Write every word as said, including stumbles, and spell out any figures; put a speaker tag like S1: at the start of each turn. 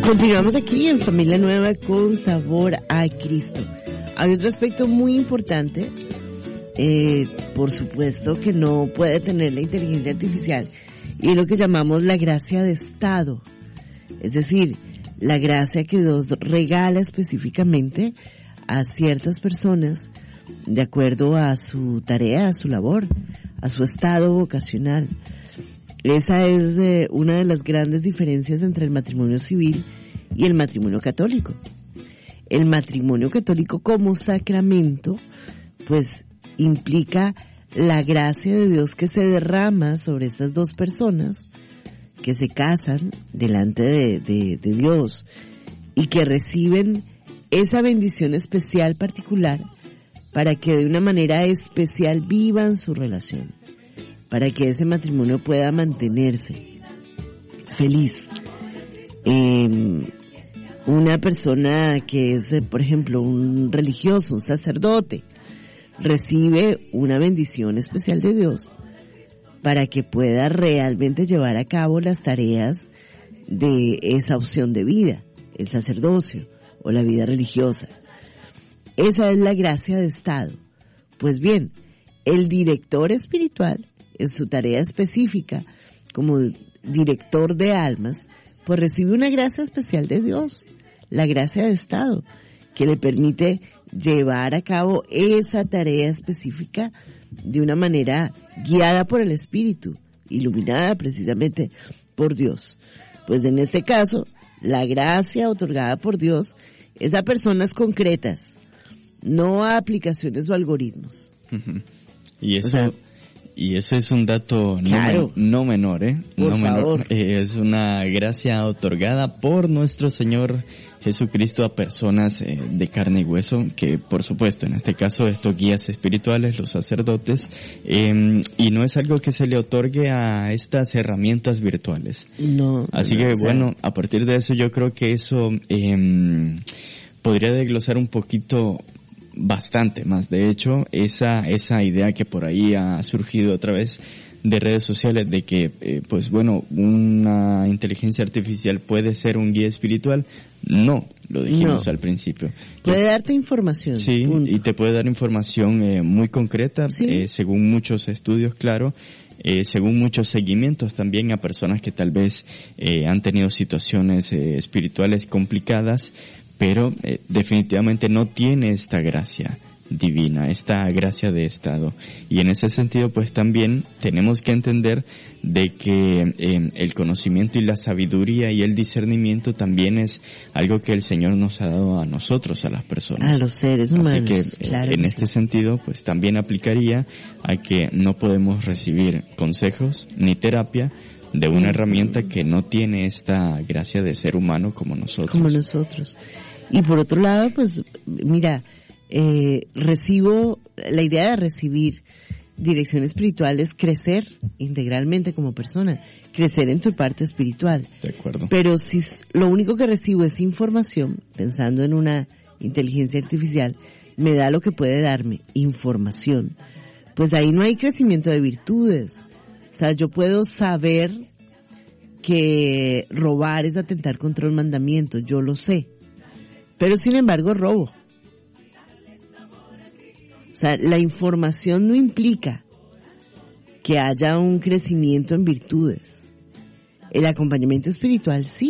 S1: Continuamos aquí en Familia Nueva con sabor a Cristo. Hay otro aspecto muy importante, eh, por supuesto que no puede tener la inteligencia artificial, y es lo que llamamos la gracia de estado. Es decir, la gracia que Dios regala específicamente a ciertas personas de acuerdo a su tarea, a su labor, a su estado vocacional. Esa es eh, una de las grandes diferencias entre el matrimonio civil y el matrimonio católico. El matrimonio católico como sacramento, pues, implica la gracia de Dios que se derrama sobre estas dos personas que se casan delante de, de, de Dios y que reciben esa bendición especial particular para que de una manera especial vivan su relación, para que ese matrimonio pueda mantenerse feliz. Eh, una persona que es, por ejemplo, un religioso, un sacerdote, recibe una bendición especial de Dios para que pueda realmente llevar a cabo las tareas de esa opción de vida, el sacerdocio o la vida religiosa. Esa es la gracia de estado. Pues bien, el director espiritual, en su tarea específica como director de almas, pues recibe una gracia especial de Dios, la gracia de estado, que le permite llevar a cabo esa tarea específica de una manera guiada por el Espíritu, iluminada precisamente por Dios. Pues en este caso, la gracia otorgada por Dios es a personas concretas, no a aplicaciones o algoritmos.
S2: Uh-huh. Y eso...
S1: O sea,
S2: Y eso es un dato
S1: claro,
S2: no, men- no menor, ¿eh?
S1: Por
S2: no
S1: favor.
S2: menor. Eh, es una gracia otorgada por nuestro Señor Jesucristo a personas eh, de carne y hueso, que por supuesto, en este caso, estos guías espirituales, los sacerdotes, eh, y no es algo que se le otorgue a estas herramientas virtuales.
S1: No.
S2: Así
S1: no,
S2: que
S1: o sea,
S2: bueno, a partir de eso yo creo que eso eh, podría desglosar un poquito bastante más. De hecho, esa esa idea que por ahí ha surgido a través de redes sociales de que, eh, pues bueno, una inteligencia artificial puede ser un guía espiritual, no, lo dijimos
S1: No.
S2: al principio.
S1: puede darte información.
S2: Sí,
S1: punto.
S2: y te puede dar información eh, muy concreta,
S1: Sí.
S2: eh, según muchos estudios, claro, eh, según muchos seguimientos también a personas que tal vez eh, han tenido situaciones eh, espirituales complicadas, pero eh, definitivamente no tiene esta gracia divina, esta gracia de estado. Y en ese sentido, pues también tenemos que entender de que eh, el conocimiento y la sabiduría y el discernimiento también es algo que el Señor nos ha dado a nosotros, a las personas.
S1: A los seres humanos.
S2: Así que eh,
S1: claro
S2: en
S1: que
S2: este
S1: sí.
S2: sentido, pues también aplicaría a que no podemos recibir consejos ni terapia de una herramienta que no tiene esta gracia de ser humano como nosotros.
S1: Como nosotros. Y por otro lado, pues, mira, eh, recibo, la idea de recibir dirección espiritual es crecer integralmente como persona, crecer en tu parte espiritual.
S2: De acuerdo.
S1: Pero si s- lo único que recibo es información, pensando en una inteligencia artificial, me da lo que puede darme, información, pues ahí no hay crecimiento de virtudes. O sea, yo puedo saber que robar es atentar contra un mandamiento, yo lo sé, pero sin embargo robo. O sea, la información no implica que haya un crecimiento en virtudes. El acompañamiento espiritual sí.